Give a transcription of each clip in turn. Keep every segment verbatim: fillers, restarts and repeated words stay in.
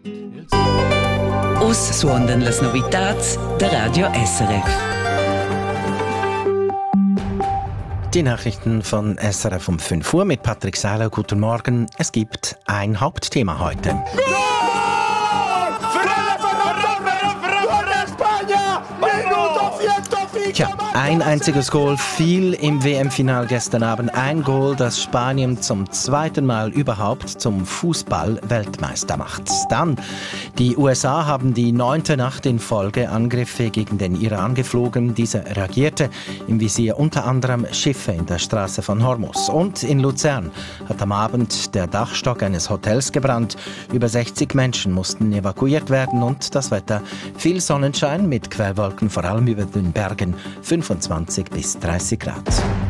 Us suondan las novitats der Radio S R F. Die Nachrichten von S R F um fünf Uhr mit Patrick Seiler. Guten Morgen. Es gibt ein Hauptthema heute. Tja, ein einziges Goal fiel im W M-Final gestern Abend. Ein Goal, das Spanien zum zweiten Mal überhaupt zum Fußball-Weltmeister macht. Dann, die U S A haben die neunte Nacht in Folge Angriffe gegen den Iran geflogen. Dieser reagierte, im Visier unter anderem Schiffe in der Straße von Hormuz. Und in Luzern hat am Abend der Dachstock eines Hotels gebrannt. Über sechzig Menschen mussten evakuiert werden und das Wetter viel Sonnenschein mit Quellwolken, vor allem über den Bergen, fünfundzwanzig bis dreißig Grad.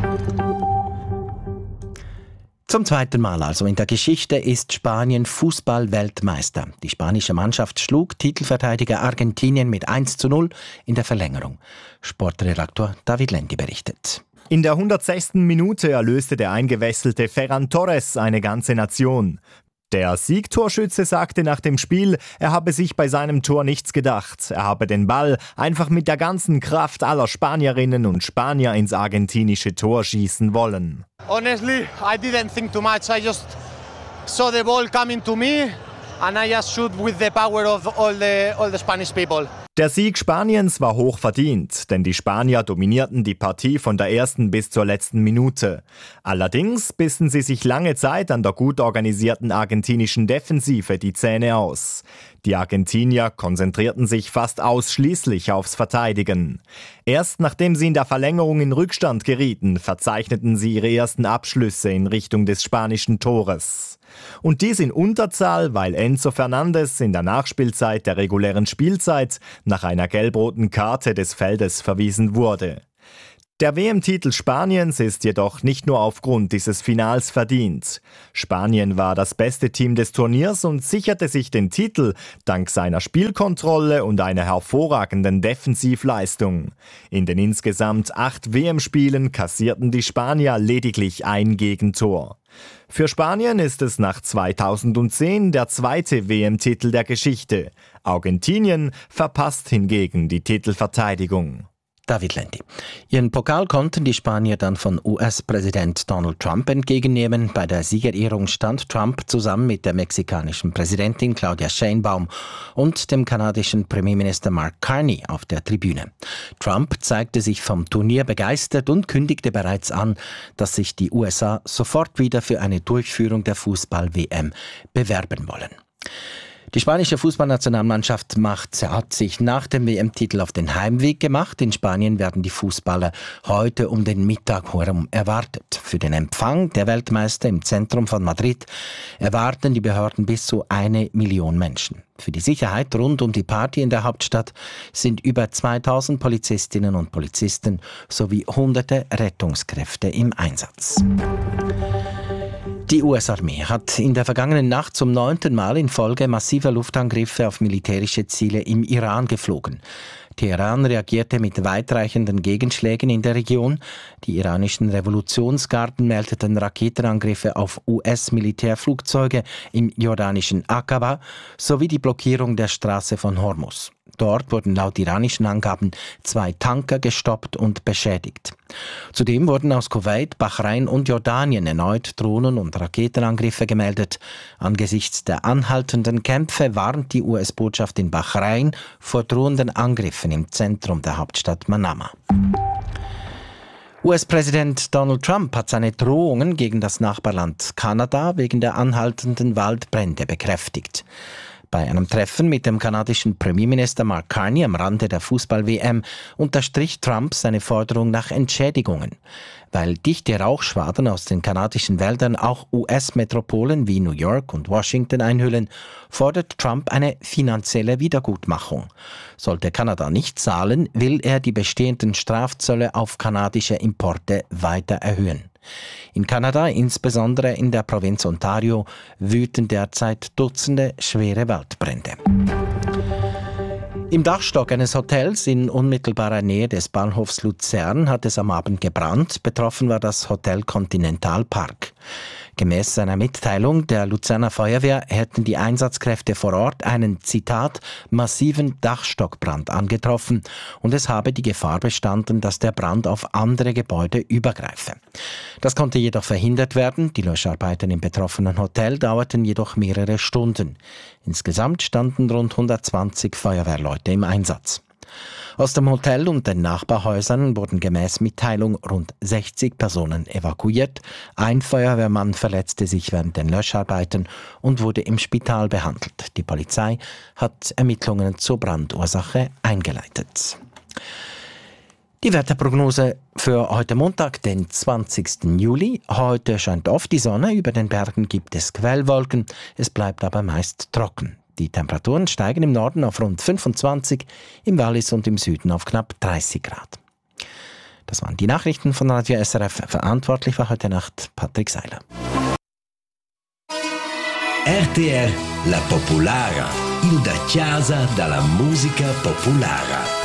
Zum zweiten Mal also in der Geschichte ist Spanien Fußball-Weltmeister. Die spanische Mannschaft schlug Titelverteidiger Argentinien mit eins zu null in der Verlängerung. Sportredaktor David Lendi berichtet. In der hundertsechsten Minute erlöste der eingewechselte Ferran Torres eine ganze Nation. Der Siegtorschütze sagte nach dem Spiel, er habe sich bei seinem Tor nichts gedacht. Er habe den Ball einfach mit der ganzen Kraft aller Spanierinnen und Spanier ins argentinische Tor schießen wollen. Honestly, I didn't think too much. I just saw the ball coming to me and I just shoot with the power of all the all the Spanish people. Der Sieg Spaniens war hoch verdient, denn die Spanier dominierten die Partie von der ersten bis zur letzten Minute. Allerdings bissen sie sich lange Zeit an der gut organisierten argentinischen Defensive die Zähne aus. Die Argentinier konzentrierten sich fast ausschließlich aufs Verteidigen. Erst nachdem sie in der Verlängerung in Rückstand gerieten, verzeichneten sie ihre ersten Abschlüsse in Richtung des spanischen Tores. Und dies in Unterzahl, weil Enzo Fernandez in der Nachspielzeit der regulären Spielzeit nach einer gelb-roten Karte des Feldes verwiesen wurde. Der W M-Titel Spaniens ist jedoch nicht nur aufgrund dieses Finals verdient. Spanien war das beste Team des Turniers und sicherte sich den Titel dank seiner Spielkontrolle und einer hervorragenden Defensivleistung. In den insgesamt acht W M-Spielen kassierten die Spanier lediglich ein Gegentor. Für Spanien ist es nach zweitausendzehn der zweite W M-Titel der Geschichte. Argentinien verpasst hingegen die Titelverteidigung. David Lendi. Ihren Pokal konnten die Spanier dann von U S-Präsident Donald Trump entgegennehmen. Bei der Siegerehrung stand Trump zusammen mit der mexikanischen Präsidentin Claudia Sheinbaum und dem kanadischen Premierminister Mark Carney auf der Tribüne. Trump zeigte sich vom Turnier begeistert und kündigte bereits an, dass sich die U S A sofort wieder für eine Durchführung der Fußball-W M bewerben wollen. Die spanische Fußballnationalmannschaft macht, hat sich nach dem W M-Titel auf den Heimweg gemacht. In Spanien werden die Fußballer heute um den Mittag herum erwartet. Für den Empfang der Weltmeister im Zentrum von Madrid erwarten die Behörden bis zu eine Million Menschen. Für die Sicherheit rund um die Party in der Hauptstadt sind über zweitausend Polizistinnen und Polizisten sowie hunderte Rettungskräfte im Einsatz. Die U S-Armee hat in der vergangenen Nacht zum neunten Mal in Folge massiver Luftangriffe auf militärische Ziele im Iran geflogen. Teheran reagierte mit weitreichenden Gegenschlägen in der Region. Die iranischen Revolutionsgarden meldeten Raketenangriffe auf U S-Militärflugzeuge im jordanischen Aqaba sowie die Blockierung der Straße von Hormuz. Dort wurden laut iranischen Angaben zwei Tanker gestoppt und beschädigt. Zudem wurden aus Kuwait, Bahrain und Jordanien erneut Drohnen- und Raketenangriffe gemeldet. Angesichts der anhaltenden Kämpfe warnt die U S-Botschaft in Bahrain vor drohenden Angriffen im Zentrum der Hauptstadt Manama. U S-Präsident Donald Trump hat seine Drohungen gegen das Nachbarland Kanada wegen der anhaltenden Waldbrände bekräftigt. Bei einem Treffen mit dem kanadischen Premierminister Mark Carney am Rande der Fußball-W M unterstrich Trump seine Forderung nach Entschädigungen. Weil dichte Rauchschwaden aus den kanadischen Wäldern auch U S-Metropolen wie New York und Washington einhüllen, fordert Trump eine finanzielle Wiedergutmachung. Sollte Kanada nicht zahlen, will er die bestehenden Strafzölle auf kanadische Importe weiter erhöhen. In Kanada, insbesondere in der Provinz Ontario, wüten derzeit Dutzende schwere Waldbrände. Im Dachstock eines Hotels in unmittelbarer Nähe des Bahnhofs Luzern hat es am Abend gebrannt. Betroffen war das Hotel Continental Park. Gemäß einer Mitteilung der Luzerner Feuerwehr hätten die Einsatzkräfte vor Ort einen, Zitat, massiven Dachstockbrand angetroffen und es habe die Gefahr bestanden, dass der Brand auf andere Gebäude übergreife. Das konnte jedoch verhindert werden. Die Löscharbeiten im betroffenen Hotel dauerten jedoch mehrere Stunden. Insgesamt standen rund hundertzwanzig Feuerwehrleute im Einsatz. Aus dem Hotel und den Nachbarhäusern wurden gemäß Mitteilung rund sechzig Personen evakuiert. Ein Feuerwehrmann verletzte sich während den Löscharbeiten und wurde im Spital behandelt. Die Polizei hat Ermittlungen zur Brandursache eingeleitet. Die Wetterprognose für heute Montag, den zwanzigsten Juli. Heute scheint oft die Sonne, über den Bergen gibt es Quellwolken, es bleibt aber meist trocken. Die Temperaturen steigen im Norden auf rund fünfundzwanzig, im Wallis und im Süden auf knapp dreißig Grad. Das waren die Nachrichten von Radio S R F. Verantwortlich war heute Nacht Patrick Seiler. R T R La Populara, il da casa dalla musica popolare.